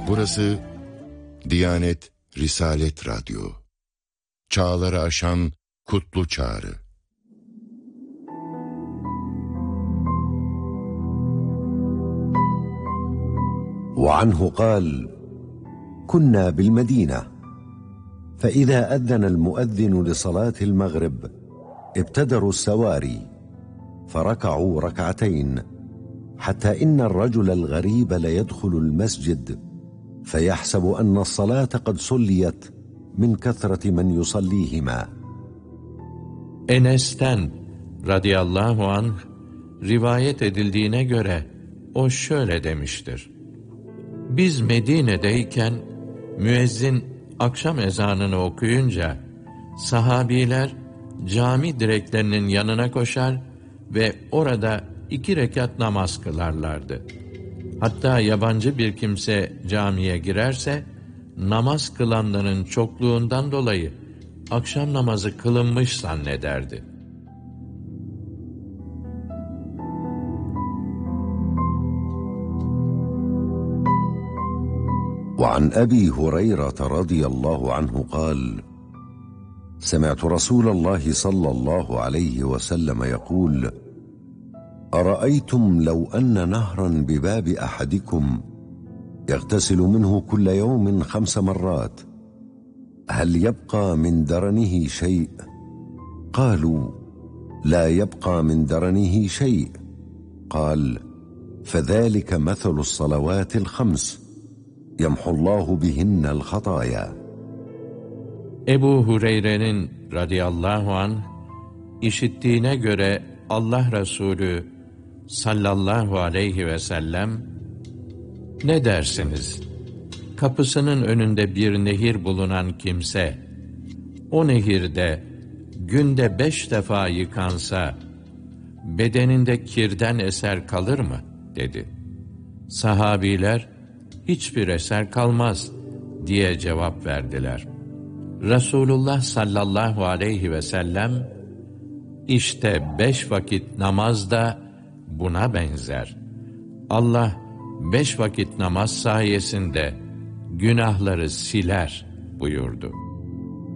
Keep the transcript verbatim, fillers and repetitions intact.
Burası Diyanet Risalet Radyo. Çağları aşan kutlu çağrı. وعنه قال: كنا بالمدينة فإذا أذن المؤذن لصلاة المغرب ابتدروا السواري فركعوا ركعتين حتى إن الرجل الغريب ليدخل المسجد فيحسب أن الصلاة قد صليت من كثرة من يصليهما. Enes'ten radıyallahu anh rivayet edildiğine göre o şöyle demiştir: Biz Medine'deyken müezzin akşam ezanını okuyunca sahabiler cami direklerinin yanına koşar ve orada iki rekat namaz kılarlardı. Hatta yabancı bir kimse camiye girerse namaz kılanların çokluğundan dolayı akşam namazı kılınmış zannederdi. وعن أبي هريرة رضي الله عنه قال: سمعت رسول الله صلى الله عليه وسلم يقول: أرأيتم لو أن نهرا بباب أحدكم يغتسل منه كل يوم خمس مرات هل يبقى من درنه شيء؟ قالوا: لا يبقى من درنه شيء. قال: فذلك مثل الصلوات الخمس يمحو الله بهن الخطايا. Ebu Hureyre'nin radıyallahu anh işittiğine göre Allah Resulü sallallahu aleyhi ve sellem, ne dersiniz? Kapısının önünde bir nehir bulunan kimse, o nehirde günde beş defa yıkansa, bedeninde kirden eser kalır mı? Dedi. Sahabiler, hiçbir eser kalmaz diye cevap verdiler. Resulullah sallallahu aleyhi ve sellem, İşte beş vakit namaz da buna benzer. Allah beş vakit namaz sayesinde günahları siler buyurdu.